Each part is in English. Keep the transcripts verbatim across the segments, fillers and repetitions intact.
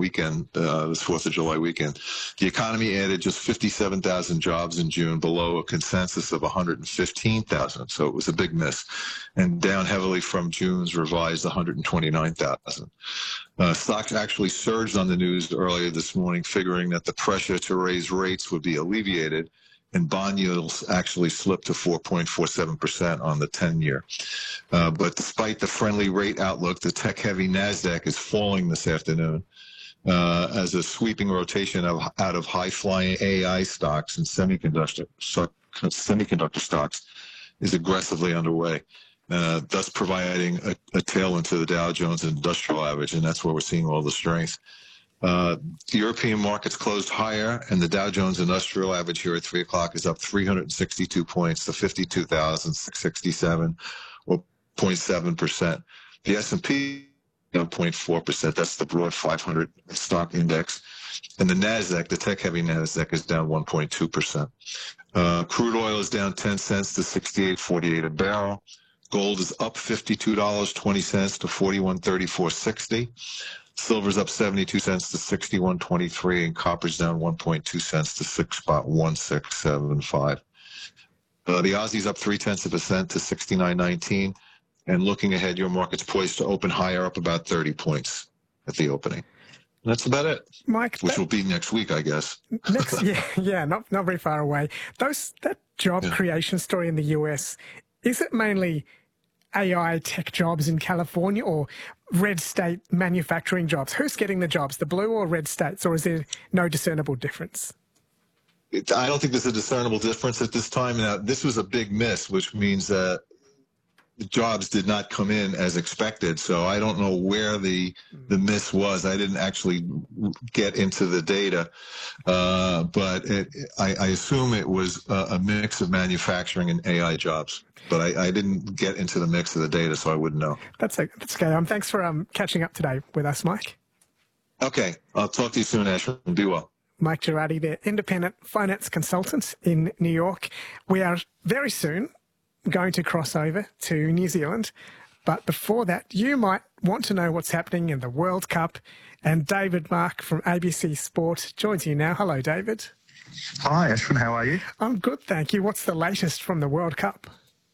weekend, uh, this fourth of July weekend. The economy added just fifty-seven thousand jobs in June, below a consensus of one hundred fifteen thousand. So it was a big miss, and down heavily from June's revised one hundred twenty-nine thousand. Uh, stocks actually surged on the news earlier this morning, figuring that the pressure to raise rates would be alleviated, and bond yields actually slipped to four point four seven percent on the ten-year. Uh, but despite the friendly rate outlook, the tech-heavy NASDAQ is falling this afternoon uh, as a sweeping rotation of, out of high-flying A I stocks and semiconductor, semiconductor stocks is aggressively underway, uh, thus providing a, a tailwind to the Dow Jones Industrial Average, and that's where we're seeing all the strength. Uh, the European markets closed higher, and the Dow Jones Industrial Average here at three o'clock is up three hundred sixty-two points to fifty-two thousand six hundred sixty-seven, or zero point seven percent. The S and P zero point four percent. That's the broad five hundred stock index. And the NASDAQ, the tech-heavy NASDAQ, is down one point two percent. Uh, crude oil is down ten cents to sixty-eight forty-eight a barrel. Gold is up fifty-two dollars and twenty cents to forty-one thirty-four sixty. Silver's up seventy-two cents to sixty-one twenty-three, and copper's down one point two cents to six spot one six seven five. Uh, the Aussie's up three tenths of a cent to sixty-nine nineteen, and looking ahead, your market's poised to open higher, up about thirty points at the opening. And that's about it. Mike, which that, will be next week, I guess. Next, yeah, yeah, not not very far away. Those that job yeah. creation story in the U S, is it mainly A I tech jobs in California or red state manufacturing jobs? Who's getting the jobs, the blue or red states, or is there no discernible difference? It, I don't think there's a discernible difference at this time. Now, this was a big miss, which means that the jobs did not come in as expected. So I don't know where the the miss was. I didn't actually get into the data, uh, but it, I, I assume it was a, a mix of manufacturing and A I jobs. But I, I didn't get into the mix of the data, so I wouldn't know. That's okay. That's okay. Um, thanks for um, catching up today with us, Mike. Okay. I'll talk to you soon, Ashwin. Be well. Mike Girardi, the independent finance consultant in New York. We are very soon going to cross over to New Zealand. But before that, you might want to know what's happening in the World Cup. And David Mark from A B C Sport joins you now. Hello, David. Hi, Ashwin. How are you? I'm good, thank you. What's the latest from the World Cup?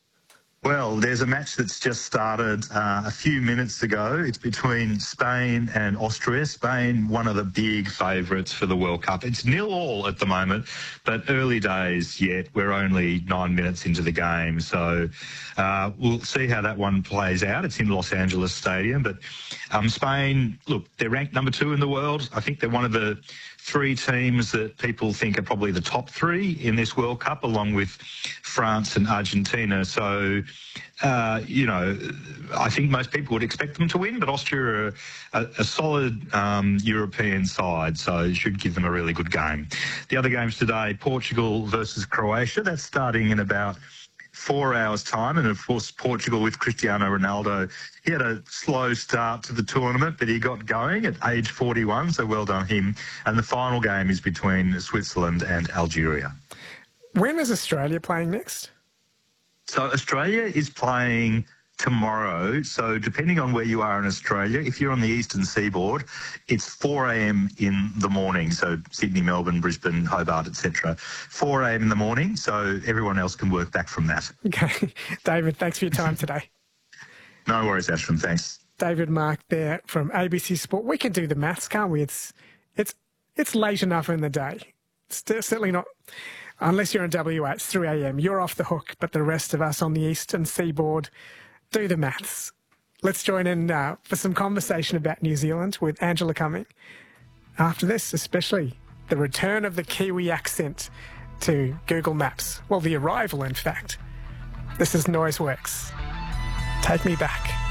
Well, there's a match that's just started uh, a few minutes ago. It's between Spain and Austria. Spain, one of the big favourites for the World Cup. It's nil all at the moment, but early days yet. We're only nine minutes into the game. So uh, we'll see how that one plays out. It's in Los Angeles Stadium. But um, Spain, look, they're ranked number two in the world. I think they're one of the three teams that people think are probably the top three in this World Cup, along with France and Argentina. So, uh, you know, I think most people would expect them to win, but Austria are a, a solid um, European side, so it should give them a really good game. The other games today, Portugal versus Croatia, that's starting in about four hours' time. And, of course, Portugal with Cristiano Ronaldo. He had a slow start to the tournament, but he got going at age forty-one, so well done him. And the final game is between Switzerland and Algeria. When is Australia playing next? So Australia is playing tomorrow. So depending on where you are in Australia, if you're on the eastern seaboard, it's four a m in the morning. So Sydney, Melbourne, Brisbane, Hobart, et cetera. four a m in the morning, so everyone else can work back from that. Okay. David, thanks for your time today. No worries, Ashwin. Thanks. David Mark there from A B C Sport. We can do the maths, can't we? It's it's it's late enough in the day. It's certainly not, unless you're in W A, it's three a m. You're off the hook, but the rest of us on the eastern seaboard do the maths. Let's join in uh, for some conversation about New Zealand with Angela Cumming. After this, especially the return of the Kiwi accent to Google Maps. Well, the arrival, in fact. This is Noiseworks. Take me back.